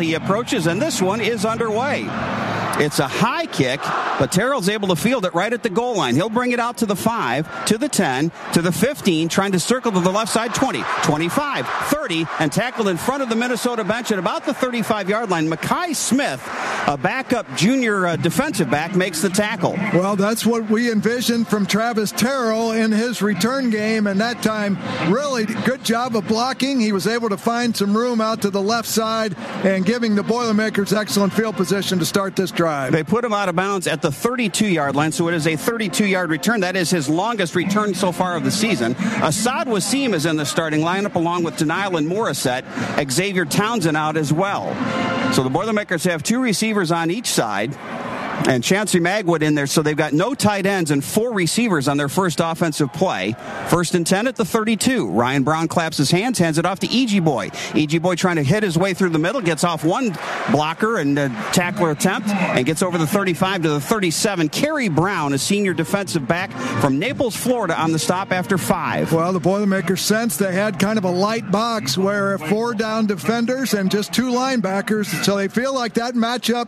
He approaches, and this one is underway. It's a high kick, but Terrell's able to field it right at the goal line. He'll bring it out to the 5, to the 10, to the 15, trying to circle to the left side, 20, 25, 30, and tackled in front of the Minnesota bench at about the 35-yard line. Mekhi Smith, a backup junior defensive back, makes the tackle. Well, that's what we envisioned from Travis Terrell in his return game, and that time, really good job of blocking. He was able to find some room out to the left side and giving the Boilermakers excellent field position to start this drive. They put him out of bounds at the 32-yard line, so it is a 32-yard return. That is his longest return so far of the season. Asad Wasim is in the starting lineup along with Denylin Morissette. Xavier Townsend out as well. So the Boilermakers have 2 receivers on each side. And Chancery Magwood in there, so they've got no tight ends and 4 receivers on their first offensive play. 1st and 10 at the 32. Ryan Brown claps his hands it off to E.G. Boy. E.G. Boy trying to hit his way through the middle, gets off one blocker and tackler attempt, and gets over the 35 to the 37. Kerry Brown, a senior defensive back from Naples, Florida, on the stop after 5. Well, the Boilermakers sensed they had kind of a light box where 4 down defenders and just 2 linebackers, so they feel like that matchup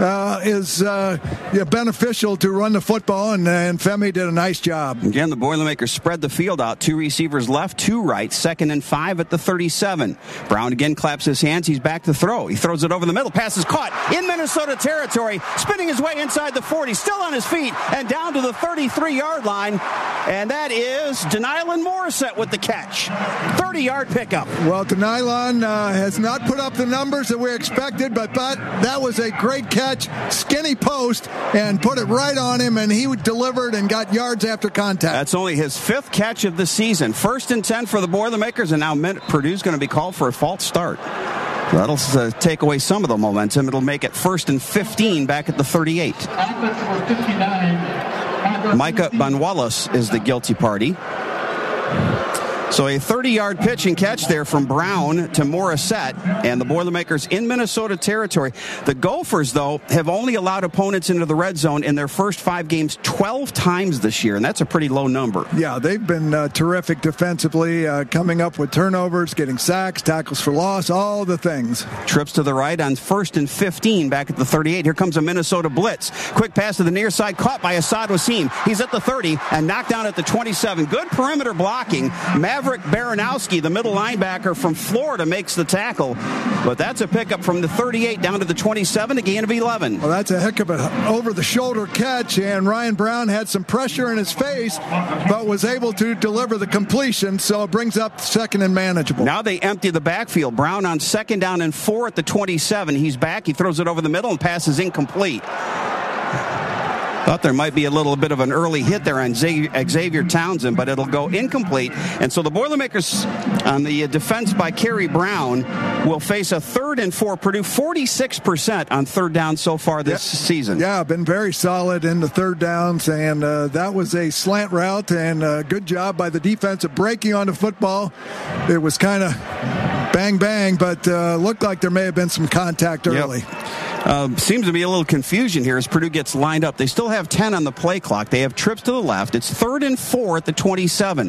is beneficial to run the football, and Femi did a nice job. Again, the Boilermakers spread the field out. 2 receivers left, 2 right. 2nd and 5 at the 37. Brown again claps his hands. He's back to throw. He throws it over the middle. Pass is caught in Minnesota territory. Spinning his way inside the 40. Still on his feet and down to the 33-yard line. And that is Denylin Morissette with the catch. 30-yard pickup. Well, Denylin has not put up the numbers that we expected, but that was a great catch. Skinny post. And put it right on him, and he delivered and got yards after contact. That's only his 5th catch of the season. 1st and 10 for the Boilermakers, and now Purdue's going to be called for a false start. That'll take away some of the momentum. It'll make it 1st and 15 back at the 38. Micah Banwallace is the guilty party. So a 30-yard pitch and catch there from Brown to Morissette, and the Boilermakers in Minnesota territory. The Gophers, though, have only allowed opponents into the red zone in their first 5 games 12 times this year, and that's a pretty low number. Yeah, they've been terrific defensively, coming up with turnovers, getting sacks, tackles for loss, all the things. Trips to the right on 1st and 15 back at the 38. Here comes a Minnesota blitz. Quick pass to the near side, caught by Asad Wasim. He's at the 30 and knocked down at the 27. Good perimeter blocking. Maverick Baranowski, the middle linebacker from Florida, makes the tackle. But that's a pickup from the 38 down to the 27, a gain of 11. Well, that's a heck of an over-the-shoulder catch, and Ryan Brown had some pressure in his face, but was able to deliver the completion, so it brings up 2nd and manageable. Now they empty the backfield. Brown on 2nd down and 4 at the 27. He's back. He throws it over the middle and passes incomplete. Thought there might be a little bit of an early hit there on Xavier Townsend, but it'll go incomplete. And so the Boilermakers on the defense by Kerry Brown will face a 3rd and 4. Purdue 46% on 3rd down so far this season. Yeah, been very solid in the 3rd downs, and that was a slant route, and good job by the defense of breaking on the football. It was kind of bang, bang, but looked like there may have been some contact early. Yep. Seems to be a little confusion here as Purdue gets lined up. They still have 10 on the play clock. They have trips to the left. It's 3rd and 4 at the 27.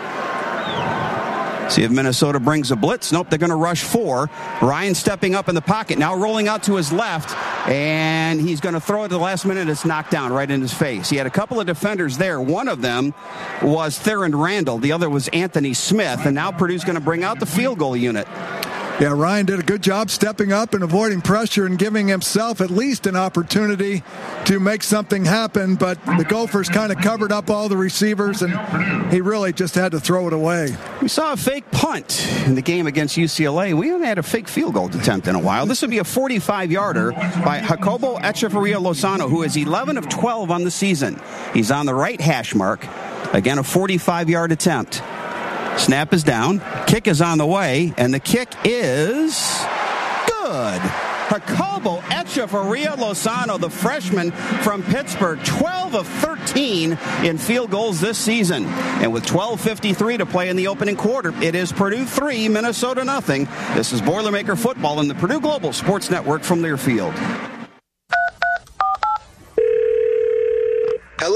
See if Minnesota brings a blitz. Nope, they're going to rush 4. Ryan stepping up in the pocket, now rolling out to his left, and he's going to throw it at the last minute. It's knocked down right in his face. He had a couple of defenders there. One of them was Theron Randall. The other was Anthony Smith, and now Purdue's going to bring out the field goal unit. Yeah, Ryan did a good job stepping up and avoiding pressure and giving himself at least an opportunity to make something happen, but the Gophers kind of covered up all the receivers, and he really just had to throw it away. We saw a fake punt in the game against UCLA. We haven't had a fake field goal attempt in a while. This would be a 45-yarder by Jacobo Echeverria Lozano, who is 11 of 12 on the season. He's on the right hash mark. Again, a 45-yard attempt. Snap is down. Kick is on the way, and the kick is good. Jacobo Echeverria Lozano, the freshman from Pittsburgh, 12 of 13 in field goals this season. And with 12:53 to play in the opening quarter, it is Purdue 3, Minnesota nothing. This is Boilermaker football in the Purdue Global Sports Network from Learfield. Hello,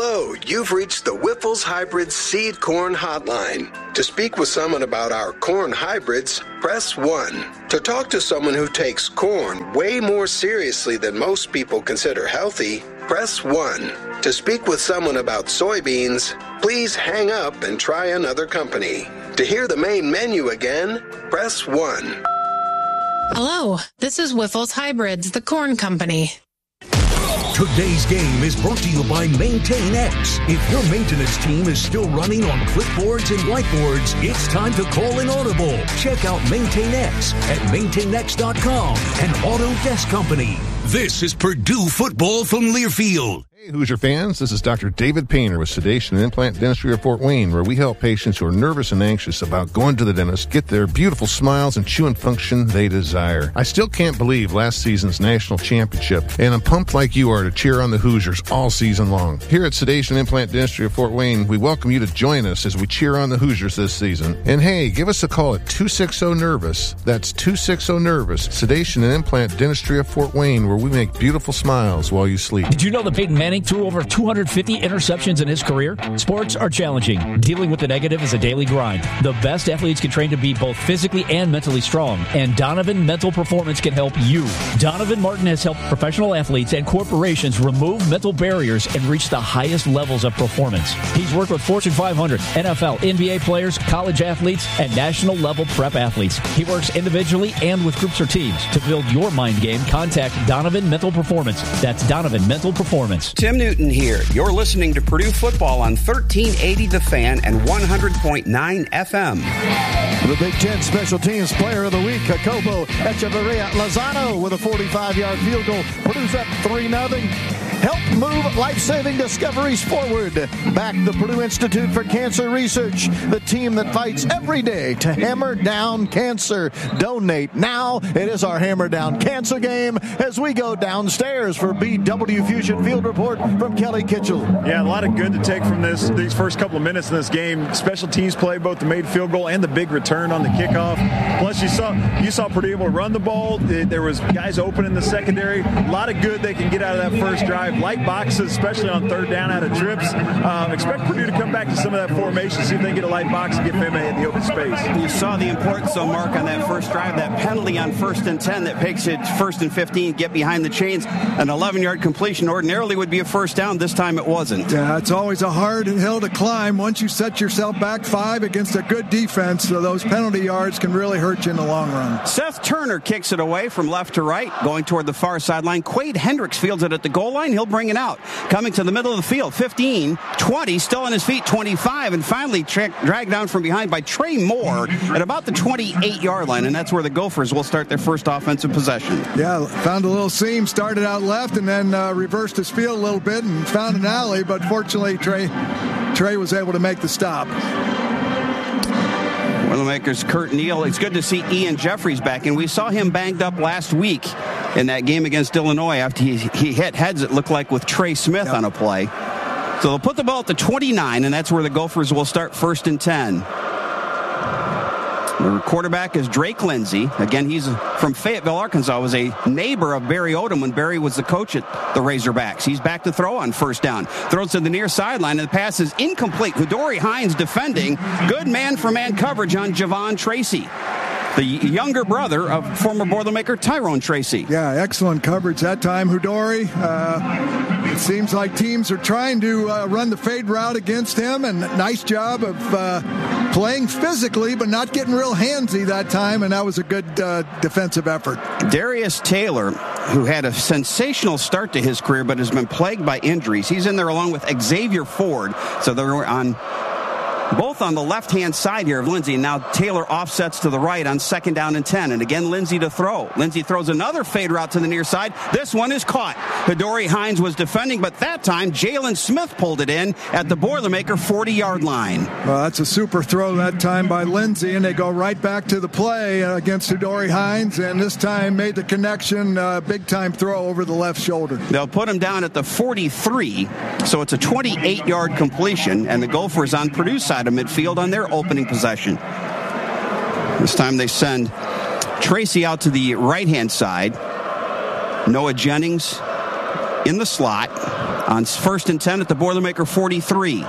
you've reached the Wyffels Hybrid Seed Corn Hotline. To speak with someone about our corn hybrids, press 1. To talk to someone who takes corn way more seriously than most people consider healthy, press 1. To speak with someone about soybeans, please hang up and try another company. To hear the main menu again, press 1. Hello, this is Wyffels Hybrids, the corn company. Today's game is brought to you by MaintainX. If your maintenance team is still running on clipboards and whiteboards, it's time to call an audible. Check out MaintainX at maintainx.com, an Autodesk company. This is Purdue football from Learfield. Hey, Hoosier fans, this is Dr. David Painter with Sedation and Implant Dentistry of Fort Wayne, where we help patients who are nervous and anxious about going to the dentist get their beautiful smiles and chewing function they desire. I still can't believe last season's national championship, and I'm pumped like you are to cheer on the Hoosiers all season long. Here at Sedation and Implant Dentistry of Fort Wayne, we welcome you to join us as we cheer on the Hoosiers this season. And hey, give us a call at 260-NERVOUS. That's 260-NERVOUS. Sedation and Implant Dentistry of Fort Wayne, where we make beautiful smiles while you sleep. Did you know that Peyton Manning threw over 250 interceptions in his career? Sports are challenging. Dealing with the negative is a daily grind. The best athletes can train to be both physically and mentally strong, and Donovan Mental Performance can help you. Donovan Martin has helped professional athletes and corporations remove mental barriers and reach the highest levels of performance. He's worked with Fortune 500, NFL, NBA players, college athletes, and national-level prep athletes. He works individually and with groups or teams. To build your mind game, contact Donovan Mental Performance. That's Donovan Mental Performance. Tim Newton here. You're listening to Purdue Football on 1380 The Fan and 100.9 FM. The Big Ten Special Teams Player of the Week, Jacobo Echeverria Lozano with a 45-yard field goal. Purdue's up 3-0. Help move life-saving discoveries forward. Back the Purdue Institute for Cancer Research, the team that fights every day to hammer down cancer. Donate now. It is our Hammer Down Cancer game as we go downstairs for BW Fusion Field Report from Kelly Kitchell. Yeah, a lot of good to take from these first couple of minutes in this game. Special teams play, both the made field goal and the big return on the kickoff. Plus, you saw Purdue able to run the ball. There was guys open in the secondary. A lot of good they can get out of that first drive. Light boxes, especially on third down out of trips. Expect Purdue to come back to some of that formation, see if they can get a light box and get Feme in the open space. You saw the importance, though, Mark, on that first drive, that penalty on 1st and 10 that makes it 1st and 15, get behind the chains. An 11-yard completion ordinarily would be a first down. This time it wasn't. Yeah, it's always a hard hill to climb. Once you set yourself back 5 against a good defense, so those penalty yards can really hurt you in the long run. Seth Turner kicks it away from left to right, going toward the far sideline. Quade Hendricks fields it at the goal line. He'll bring it out. Coming to the middle of the field, 15, 20, still on his feet, 25, and finally dragged down from behind by Trey Moore at about the 28-yard line, and that's where the Gophers will start their first offensive possession. Yeah, found a little seam, started out left, and then reversed his field a little bit and found an alley, but fortunately Trey was able to make the stop. Boilermakers Kurt Neal. It's good to see Ian Jeffries back, and we saw him banged up last week in that game against Illinois after he hit heads, it looked like, with Trey Smith on a play. So they'll put the ball at the 29, and that's where the Gophers will start 1st and 10. The quarterback is Drake Lindsey. Again, he's from Fayetteville, Arkansas. Was a neighbor of Barry Odom when Barry was the coach at the Razorbacks. He's back to throw on 1st down. Throws to the near sideline, and the pass is incomplete. Hudori Hines defending. Good man-for-man coverage on Javon Tracy, the younger brother of former Boilermaker Tyrone Tracy. Yeah, excellent coverage that time, Hudori. It seems like teams are trying to run the fade route against him, and nice job of playing physically but not getting real handsy that time, and that was a good defensive effort. Darius Taylor, who had a sensational start to his career but has been plagued by injuries. He's in there along with Xavier Ford, so they're on both on the left-hand side here of Lindsey, and now Taylor offsets to the right on 2nd down and 10, and again Lindsey to throw. Lindsey throws another fade route to the near side. This one is caught. Hudori Hines was defending, but that time Jalen Smith pulled it in at the Boilermaker 40-yard line. Well, that's a super throw that time by Lindsey, and they go right back to the play against Hudori Hines, and this time made the connection, big-time throw over the left shoulder. They'll put him down at the 43, so it's a 28-yard completion, and the Gophers on Purdue's side of midfield on their opening possession. This time they send Tracy out to the right-hand side. Noah Jennings in the slot on 1st and 10 at the Boilermaker 43.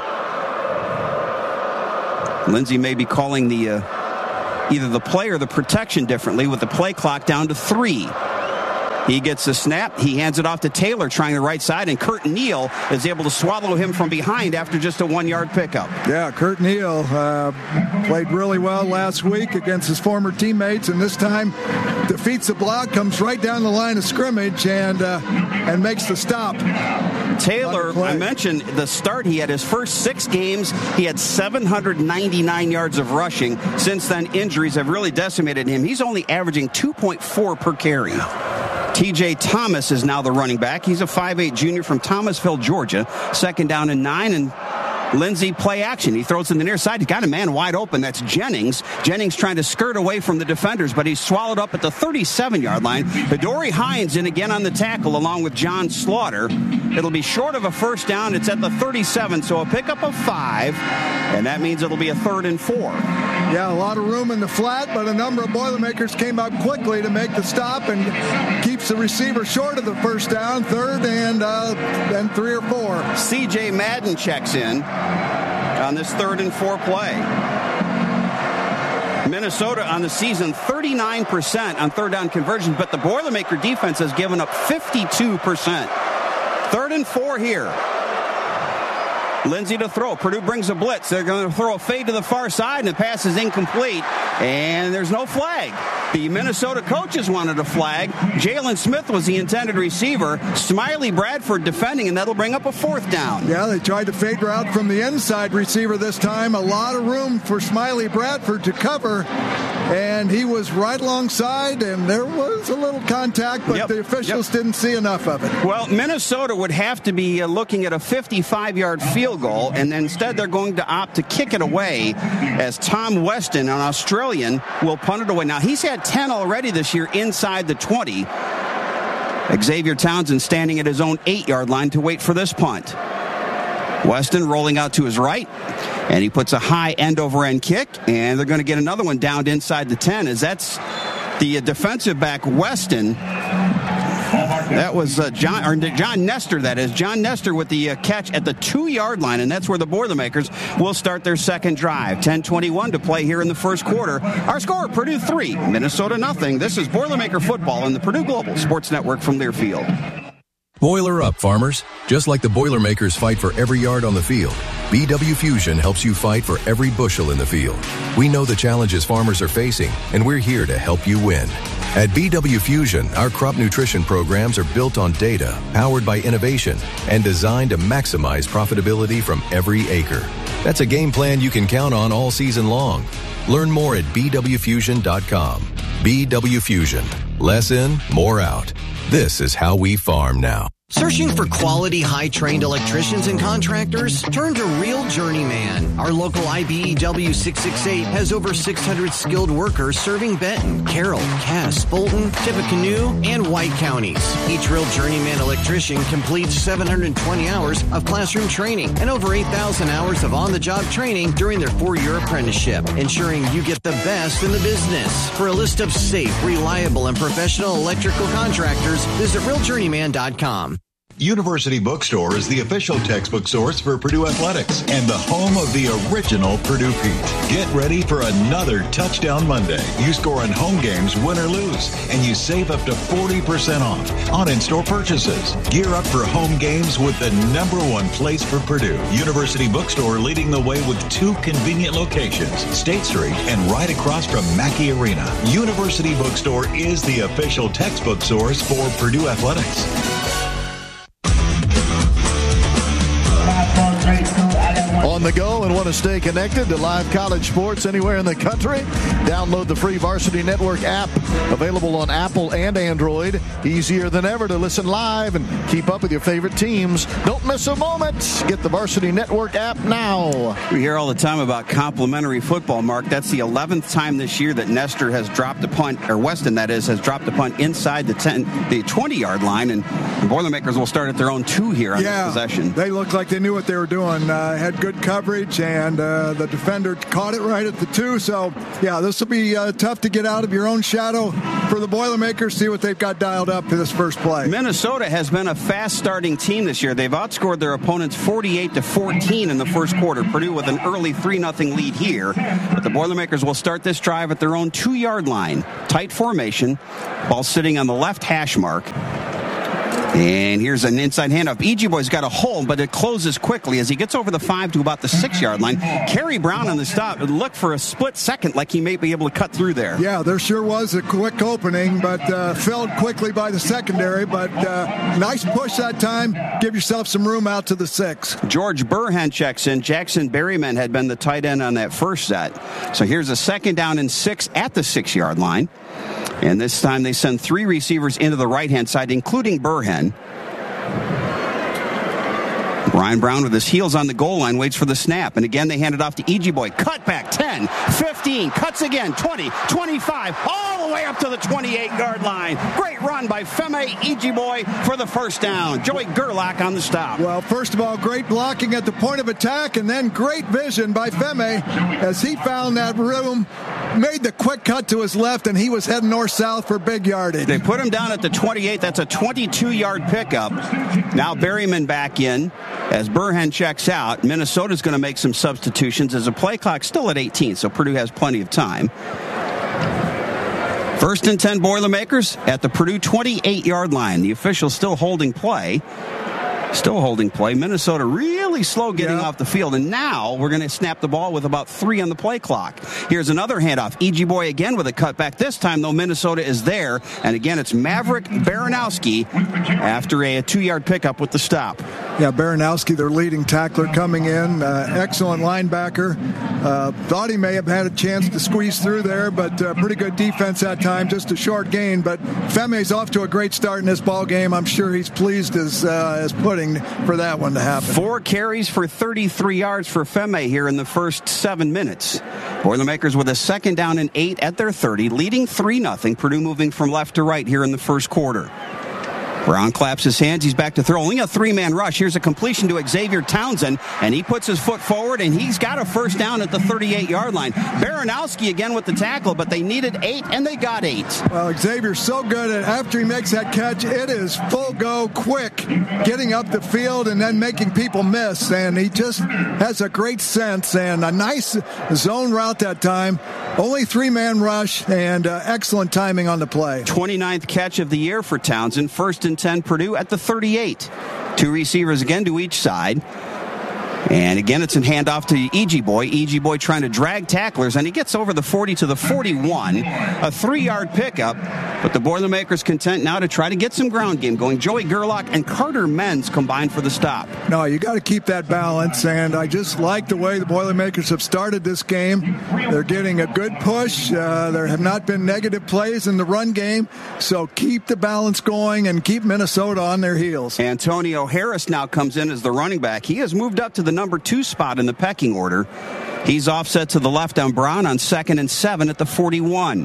Lindsey may be calling the either the play or the protection differently with the play clock down to 3. He gets the snap. He hands it off to Taylor, trying the right side, and Kurt Neal is able to swallow him from behind after just a 1-yard pickup. Yeah, Kurt Neal played really well last week against his former teammates, and this time defeats the block, comes right down the line of scrimmage, and makes the stop. Taylor, I mentioned the start. He had his first 6 games. He had 799 yards of rushing. Since then, injuries have really decimated him. He's only averaging 2.4 per carry. TJ Thomas is now the running back. He's a 5'8 junior from Thomasville, Georgia. 2nd down and 9, and Lindsey play action. He throws in the near side. He's got a man wide open. That's Jennings. Jennings trying to skirt away from the defenders, but he's swallowed up at the 37-yard line. Hidori Hines in again on the tackle along with John Slaughter. It'll be short of a first down. It's at the 37, so a pickup of 5, and that means it'll be a 3rd and 4. Yeah, a lot of room in the flat, but a number of Boilermakers came up quickly to make the stop and keeps the receiver short of the first down, 3rd and 3 or 4. C.J. Madden checks in on this 3rd and 4 play. Minnesota on the season 39% on 3rd down conversions, but the Boilermaker defense has given up 52%. 3rd and 4 here. Lindsey to throw. Purdue brings a blitz. They're going to throw a fade to the far side, and the pass is incomplete, and there's no flag. The Minnesota coaches wanted a flag. Jalen Smith was the intended receiver. Smiley Bradford defending, and that'll bring up a 4th down. Yeah, they tried to fade route from the inside receiver this time. A lot of room for Smiley Bradford to cover, and he was right alongside, and there was a little contact, but the officials didn't see enough of it. Well, Minnesota would have to be looking at a 55-yard field goal, and instead they're going to opt to kick it away as Tom Weston, an Australian, will punt it away. Now, he's had 10 already this year inside the 20. Xavier Townsend standing at his own 8-yard line to wait for this punt. Weston rolling out to his right, and he puts a high end-over-end kick, and they're going to get another one downed inside the 10, as that's the defensive back Weston. That was John Nestor, that is. John Nestor with the catch at the 2-yard line, and that's where the Boilermakers will start their second drive. 10:21 to play here in the first quarter. Our score, Purdue 3, Minnesota nothing. This is Boilermaker football on the Purdue Global Sports Network from Learfield. Boiler up, farmers. Just like the Boilermakers fight for every yard on the field, BW Fusion helps you fight for every bushel in the field. We know the challenges farmers are facing, and we're here to help you win. At BW Fusion, our crop nutrition programs are built on data, powered by innovation, and designed to maximize profitability from every acre. That's a game plan you can count on all season long. Learn more at bwfusion.com. BW Fusion. Less in, more out. This is how we farm now. Searching for quality, high-trained electricians and contractors? Turn to Real Journeyman. Our local IBEW 668 has over 600 skilled workers serving Benton, Carroll, Cass, Bolton, Tippecanoe, and White counties. Each Real Journeyman electrician completes 720 hours of classroom training and over 8,000 hours of on-the-job training during their 4-year apprenticeship, ensuring you get the best in the business. For a list of safe, reliable, and professional electrical contractors, visit realjourneyman.com. University Bookstore is the official textbook source for Purdue Athletics and the home of the original Purdue Pete. Get ready for another Touchdown Monday. You score on home games, win or lose, and you save up to 40% off on in-store purchases. Gear up for home games with the #1 place for Purdue. University Bookstore leading the way with 2 convenient locations, State Street and right across from Mackey Arena. University Bookstore is the official textbook source for Purdue Athletics. On the go and want to stay connected to live college sports anywhere in the country? Download the free Varsity Network app, available on Apple and Android. Easier than ever to listen live and keep up with your favorite teams. Don't miss a moment. Get the Varsity Network app now. We hear all the time about complimentary football, Mark. That's the 11th time this year that Nestor has dropped a punt, or Weston, that is, has dropped a punt inside the 20-yard line, and the Boilermakers will start at their own 2 here on this possession. They looked like they knew what they were doing. Had good coverage, and the defender caught it right at the 2. So, yeah, this will be tough to get out of your own shadow for the Boilermakers. See what they've got dialed up for this first play. Minnesota has been a fast-starting team this year. They've outscored their opponents 48-14 in the first quarter. Purdue with an early 3-0 lead here. But the Boilermakers will start this drive at their own 2-yard line. Tight formation. Ball sitting on the left hash mark. And here's an inside handoff. Ejiboy's got a hole, but it closes quickly as he gets over the 5 to about the 6-yard line. Kerry Brown on the stop looked for a split second like he may be able to cut through there. Yeah, there sure was a quick opening, but filled quickly by the secondary. But nice push that time. Give yourself some room out to the 6. George Burhan checks in. Jackson Berryman had been the tight end on that first set. So here's a 2nd down and 6 at the 6-yard line. And this time they send 3 receivers into the right-hand side, including Burhan. Brian Brown with his heels on the goal line waits for the snap. And again, they hand it off to Ejiboy. Cut back 10, 15, cuts again, 20, 25, all the way up to the 28-yard line. Great run by Femi Ejiboy for the first down. Joey Gerlach on the stop. Well, first of all, great blocking at the point of attack, and then great vision by Femi as he found that room, made the quick cut to his left, and he was heading north-south for big yardage. They put him down at the 28. That's a 22-yard pickup. Now Berryman back in. As Burhan checks out, Minnesota's going to make some substitutions as the play clock's still at 18, so Purdue has plenty of time. 1st and 10 Boilermakers at the Purdue 28-yard line. The officials still holding play. Minnesota really slow getting off the field. And now we're going to snap the ball with about 3 on the play clock. Here's another handoff. Ejiboy again with a cutback. This time, though, Minnesota is there. And again, it's Maverick Baranowski after a 2-yard pickup with the stop. Yeah, Baranowski, their leading tackler, coming in. Excellent linebacker. Thought he may have had a chance to squeeze through there, but pretty good defense that time. Just a short gain. But Femi's off to a great start in this ball game. I'm sure he's pleased as pudding for that one to happen. 4 carries for 33 yards for Femi here in the first 7 minutes. Boilermakers with a 2nd down and 8 at their 30, leading 3-0. Purdue moving from left to right here in the first quarter. Brown claps his hands. He's back to throw. Only a 3-man rush. Here's a completion to Xavier Townsend, and he puts his foot forward, and he's got a first down at the 38-yard line. Baranowski again with the tackle, but they needed 8, and they got 8. Well, Xavier's so good at after he makes that catch, it is full go, quick, getting up the field and then making people miss, and he just has a great sense and a nice zone route that time. Only 3-man rush and excellent timing on the play. 29th catch of the year for Townsend. 1st and 10 Purdue at the 38. 2 receivers again to each side. And again, it's a handoff to Ejiboy. Ejiboy trying to drag tacklers, and he gets over the 40 to the 41. A 3-yard pickup, but the Boilermakers content now to try to get some ground game going. Joey Gerlach and Carter Menz combined for the stop. No, you got to keep that balance, and I just like the way the Boilermakers have started this game. They're getting a good push. There have not been negative plays in the run game, so keep the balance going and keep Minnesota on their heels. Antonio Harris now comes in as the running back. He has moved up to the number 2 spot in the pecking order. He's offset to the left on Brown on 2nd and 7 at the 41.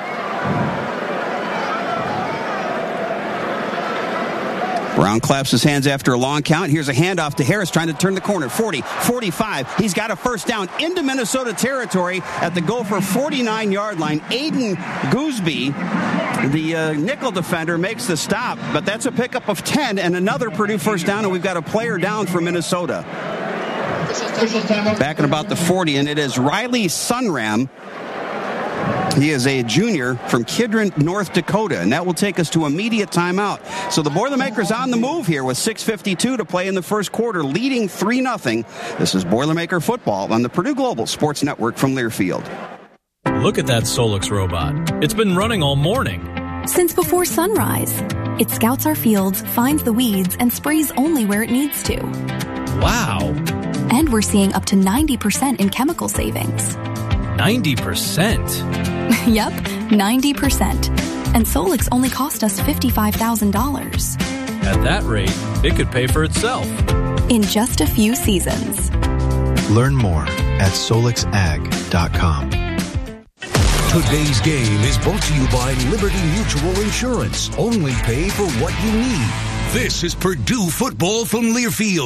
Brown claps his hands after a long count. Here's a handoff to Harris trying to turn the corner. 40, 45. He's got a first down into Minnesota territory at the Gopher 49-yard line. Aiden Gooseby, the nickel defender, makes the stop, but that's a pickup of 10 and another Purdue first down, and we've got a player down for Minnesota. Back at about the 40, and it is Riley Sunram. He is a junior from Kidron, North Dakota, and that will take us to immediate timeout. So the Boilermakers on the move here with 6:52 to play in the first quarter, leading 3-0. This is Boilermaker football on the Purdue Global Sports Network from Learfield. Look at that Solix robot. It's been running all morning. Since before sunrise. It scouts our fields, finds the weeds, and sprays only where it needs to. Wow. And we're seeing up to 90% in chemical savings. 90%? Yep, 90%. And Solix only cost us $55,000. At that rate, it could pay for itself. In just a few seasons. Learn more at solixag.com. Today's game is brought to you by Liberty Mutual Insurance. Only pay for what you need. This is Purdue football from Learfield.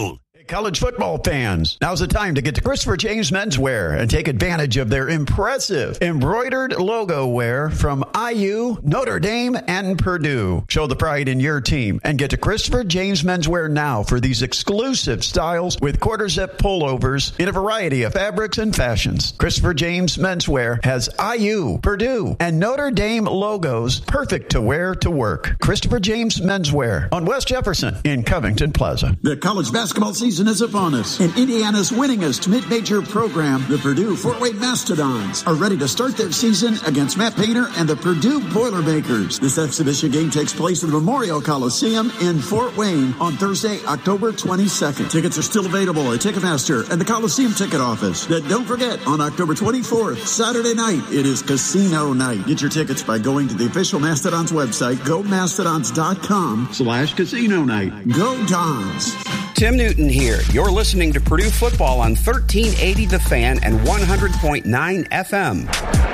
College football fans, now's the time to get to Christopher James Menswear and take advantage of their impressive embroidered logo wear from IU, Notre Dame, and Purdue. Show the pride in your team and get to Christopher James Menswear now for these exclusive styles with quarter zip pullovers in a variety of fabrics and fashions. Christopher James Menswear has IU, Purdue, and Notre Dame logos perfect to wear to work. Christopher James Menswear on West Jefferson in Covington Plaza. The college basketball season is upon us, and Indiana's winningest mid-major program, the Purdue Fort Wayne Mastodons, are ready to start their season against Matt Painter and the Purdue Boilermakers. This exhibition game takes place at the Memorial Coliseum in Fort Wayne on Thursday, October 22nd. Tickets are still available at Ticketmaster and the Coliseum Ticket Office. Then don't forget, on October 24th, Saturday night, it is Casino Night. Get your tickets by going to the official Mastodons website, gomastodons.com/casino night. Go Dons! Tim Newton here. You're listening to Purdue Football on 1380 The Fan and 100.9 FM.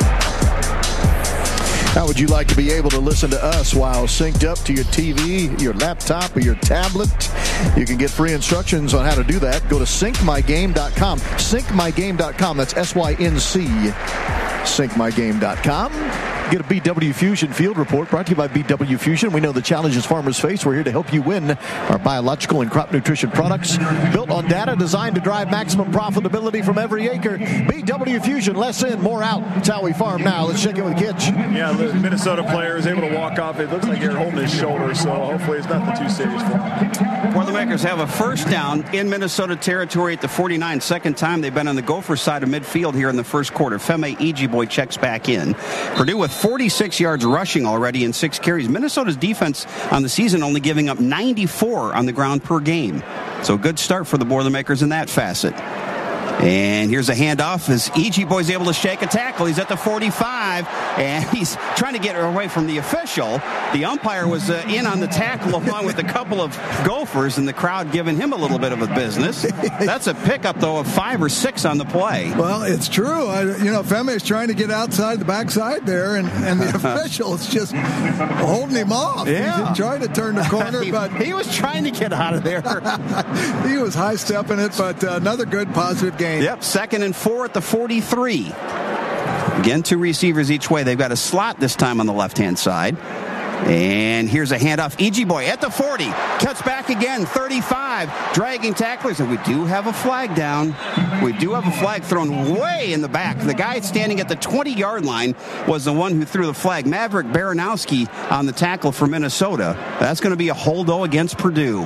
How would you like to be able to listen to us while synced up to your TV, your laptop, or your tablet? You can get free instructions on how to do that. Go to syncmygame.com. Syncmygame.com. That's SYNC. Syncmygame.com. Get a BW Fusion Field Report brought to you by BW Fusion. We know the challenges farmers face. We're here to help you win. Our biological and crop nutrition products built on data designed to drive maximum profitability from every acre. BW Fusion, less in, more out. That's how we farm now. Let's check in with Kitch. Yeah, the Minnesota player is able to walk off. It looks like they're holding his shoulder, so hopefully it's nothing too serious for him. Boilermakers have a first down in Minnesota territory at the 49. Second time they've been on the Gopher side of midfield here in the first quarter. Femi Ejigboy checks back in. Purdue with 46 yards rushing already in 6 carries. Minnesota's defense on the season only giving up 94 on the ground per game. So a good start for the Boilermakers in that facet. And here's a handoff as Ejigboy's able to shake a tackle. He's at the 45, and he's trying to get away from the official. The umpire was in on the tackle along with a couple of Gophers, and the crowd giving him a little bit of a business. That's a pickup, though, of 5 or 6 on the play. Well, it's true. Femi's trying to get outside the backside there, and the official is just holding him off. Yeah. He's trying to turn the corner, but he was trying to get out of there. He was high-stepping it, but another good positive game. Yep, 2nd and 4 at the 43. Again, 2 receivers each way. They've got a slot this time on the left-hand side. And here's a handoff. Ejigboy at the 40. Cuts back again. 35. Dragging tacklers. And we do have a flag down. We do have a flag thrown way in the back. The guy standing at the 20-yard line was the one who threw the flag. Maverick Baranowski on the tackle for Minnesota. That's going to be a holdo against Purdue.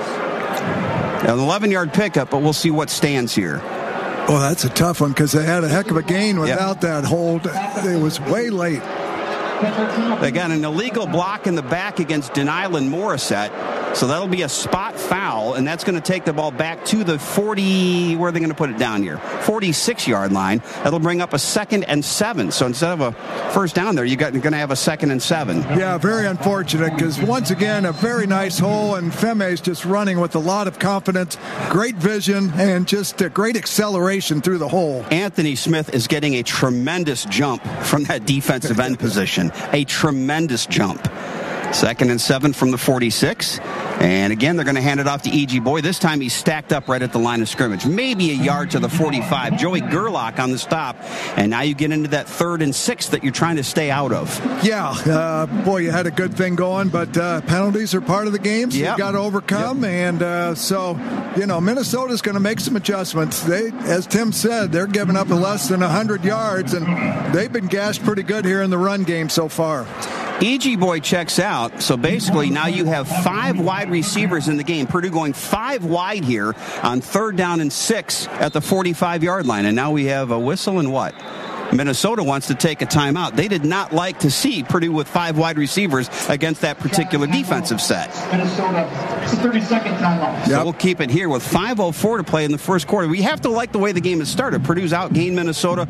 An 11-yard pickup, but we'll see what stands here. Well, that's a tough one because they had a heck of a gain without that hold. It was way late. They got an illegal block in the back against Denilan Morissette. So that'll be a spot foul, and that's going to take the ball back to the 40, where are they going to put it down here? 46-yard line. That'll bring up a 2nd and 7. So instead of a first down there, you're going to have a 2nd and 7. Yeah, very unfortunate because, once again, a very nice hole, and Femi's just running with a lot of confidence, great vision, and just a great acceleration through the hole. Anthony Smith is getting a tremendous jump from that defensive end position. A tremendous jump. 2nd and 7 from the 46. And again, they're going to hand it off to Ejigboy. This time he's stacked up right at the line of scrimmage. Maybe a yard to the 45. Joey Gerlach on the stop. And now you get into that 3rd and 6 that you're trying to stay out of. Yeah. Boy, you had a good thing going, but penalties are part of the game, so you've got to overcome. Yep. And so, Minnesota's going to make some adjustments. They, as Tim said, they're giving up less than 100 yards, and they've been gashed pretty good here in the run game so far. Ejigboy checks out, so basically now you have 5 wide receivers in the game. Purdue going 5 wide here on 3rd down and 6 at the 45-yard line. And now we have a whistle and what? Minnesota wants to take a timeout. They did not like to see Purdue with 5 wide receivers against that particular defensive set. Minnesota, it's a 30-second timeout. So we'll keep it here with 5:04 to play in the first quarter. We have to like the way the game has started. Purdue's outgained Minnesota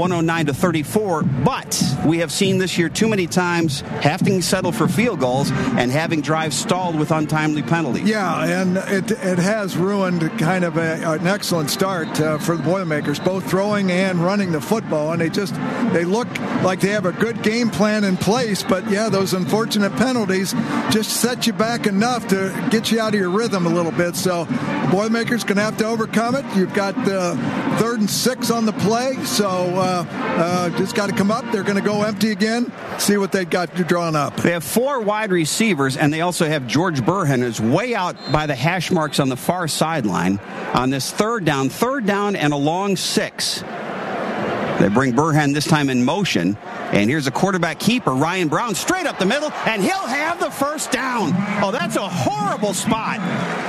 109-34, but we have seen this year too many times having to settle for field goals and having drives stalled with untimely penalties. Yeah, and it has ruined kind of an excellent start for the Boilermakers, both throwing and running the football, and they They look like they have a good game plan in place, but yeah, those unfortunate penalties just set you back enough to get you out of your rhythm a little bit. So Boilermakers going to have to overcome it. You've got 3rd and 6 on the play, so just got to come up. They're going to go empty again, see what they got drawn up. They have 4 wide receivers, and they also have George Burhan, who's way out by the hash marks on the far sideline on this third down and a long 6. They bring Burhan this time in motion, and here's a quarterback keeper, Ryan Brown, straight up the middle, and he'll have the first down. Oh, that's a horrible spot.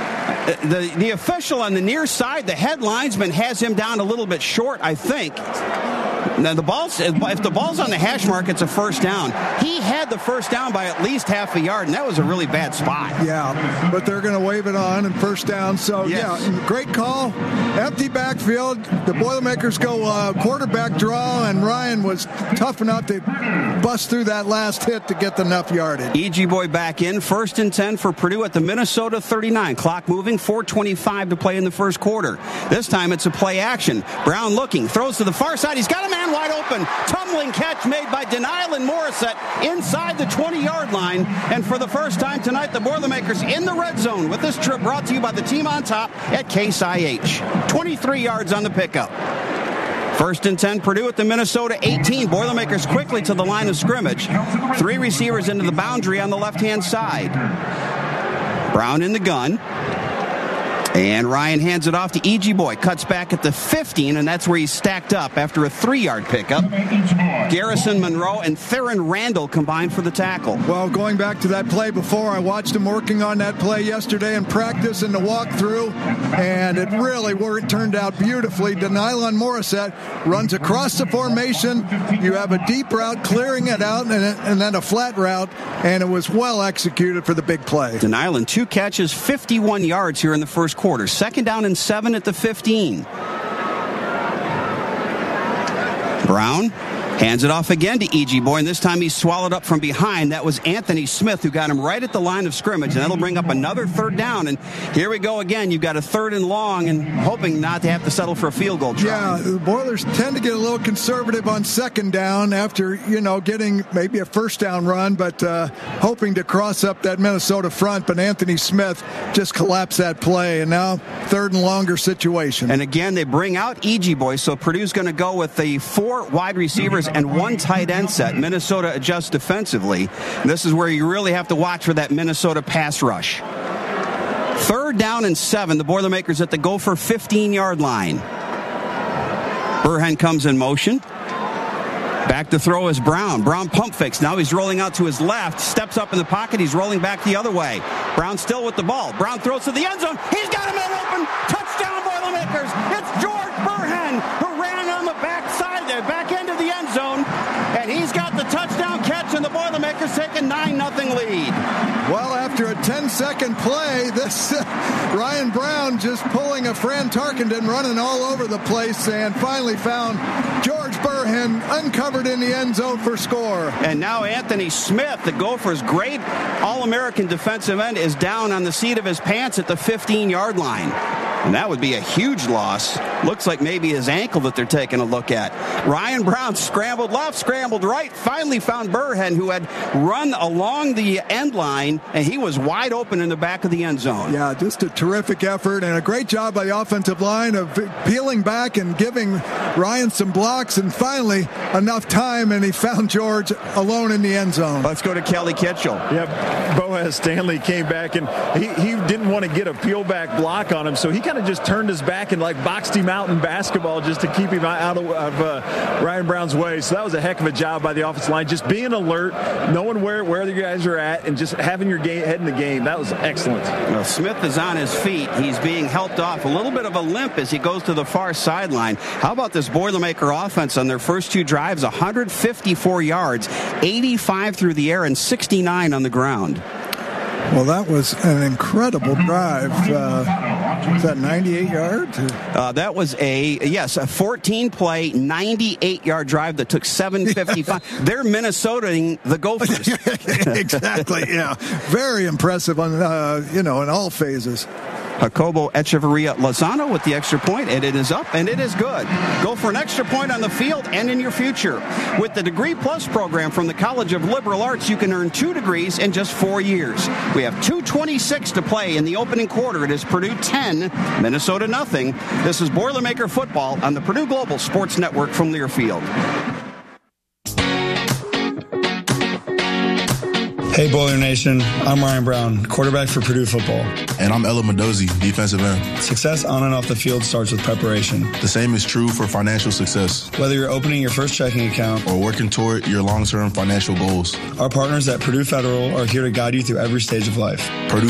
The official on the near side, the head linesman, has him down a little bit short, I think. Now, if the ball's on the hash mark, it's a first down. He had the first down by at least half a yard, and that was a really bad spot. Yeah, but they're going to wave it on and first down. So, yeah, great call. Empty backfield. The Boilermakers go quarterback draw, and Ryan was tough enough to bust through that last hit to get enough yardage. E.G. Boy back in. 1st and 10 for Purdue at the Minnesota 39. Clock moving, 4:25 to play in the first quarter. This time it's a play action. Brown looking, throws to the far side. He's got a man wide open. Tumbling catch made by Denial Morissette inside the 20-yard line. And for the first time tonight, the Boilermakers in the red zone with this trip brought to you by the team on top at Case IH. 23 yards on the pickup. 1st and 10, Purdue at the Minnesota 18. Boilermakers quickly to the line of scrimmage. 3 receivers into the boundary on the left-hand side. Brown in the gun. And Ryan hands it off to E.G. Boy. Cuts back at the 15, and that's where he's stacked up after a 3-yard pickup. Garrison Monroe and Theron Randall combined for the tackle. Well, going back to that play before, I watched him working on that play yesterday in practice in the walkthrough, and it really turned out beautifully. Denylon Morissette runs across the formation. You have a deep route, clearing it out, and then a flat route, and it was well executed for the big play. Denylon, 2 catches, 51 yards here in the first quarter. 2nd down and 7 at the 15. Brown hands it off again to E.G. Boy, and this time he's swallowed up from behind. That was Anthony Smith, who got him right at the line of scrimmage, and that'll bring up another 3rd down. And here we go again. You've got a 3rd and long, and hoping not to have to settle for a field goal try. Yeah, the Boilers tend to get a little conservative on 2nd down after, getting maybe a first down run, but hoping to cross up that Minnesota front. But Anthony Smith just collapsed that play, and now 3rd and longer situation. And again, they bring out E.G. Boy, so Purdue's going to go with the 4 wide receivers and 1 tight end set. Minnesota adjusts defensively. This is where you really have to watch for that Minnesota pass rush. 3rd down and 7. The Boilermakers at the Gopher 15-yard line. Burhan comes in motion. Back to throw is Brown. Brown pump fakes. Now he's rolling out to his left. Steps up in the pocket. He's rolling back the other way. Brown still with the ball. Brown throws to the end zone. He's got a man open. Touchdown Boilermakers. It's George Burhan who ran on the back end of the end zone. And he's got the touchdown catch, and the Boilermakers take a 9-0 lead. Well, after a 10-second play, this Ryan Brown just pulling a Fran Tarkenton, running all over the place, and finally found George Burhan uncovered in the end zone for score. And now Anthony Smith, the Gophers' great All-American defensive end, is down on the seat of his pants at the 15-yard line. And that would be a huge loss. Looks like maybe his ankle that they're taking a look at. Ryan Brown scrambled left, scrambled right, finally found Burhan, who had run along the end line, and he was wide open in the back of the end zone. Yeah, just a terrific effort and a great job by the offensive line of peeling back and giving Ryan some blocks, and finally enough time, and he found George alone in the end zone. Let's go to Kelly Kitchell. Yep, Boaz Stanley came back, and he didn't want to get a peel back block on him, so he kind of just turned his back and boxed him out in basketball just to keep him out of Ryan Brown's way. So that was a heck of a job by the offensive line, just being alert, knowing where the guys are at, and just having your head in the game. That was excellent. Well, Smith is on his feet. He's being helped off. A little bit of a limp as he goes to the far sideline. How about this Boilermaker offense on their first 2 drives? 154 yards, 85 through the air, and 69 on the ground. Well, that was an incredible drive. Was that 98 yards? That was a 14-play, 98-yard drive that took 7:55. They're Minnesotaing the Gophers. Exactly, yeah. Very impressive on, in all phases. Jacobo Echeverria Lozano with the extra point, and it is up, and it is good. Go for an extra point on the field and in your future. With the Degree Plus program from the College of Liberal Arts, you can earn 2 degrees in just 4 years. We have 2:26 to play in the opening quarter. It is Purdue 10, Minnesota nothing. This is Boilermaker Football on the Purdue Global Sports Network from Learfield. Hey, Boiler Nation. I'm Ryan Brown, quarterback for Purdue football. And I'm Ella Mendozi, defensive end. Success on and off the field starts with preparation. The same is true for financial success. Whether you're opening your first checking account or working toward your long-term financial goals, our partners at Purdue Federal are here to guide you through every stage of life. Purdue